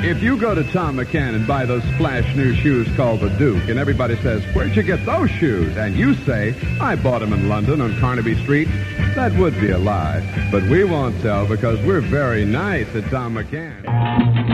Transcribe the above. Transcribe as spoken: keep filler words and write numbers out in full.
If you go to Tom McCann and buy those splash new shoes called the Duke, and everybody says, where'd you get those shoes? And you say, I bought them in London on Carnaby Street, that would be a lie. But we won't tell because we're very nice at Tom McCann.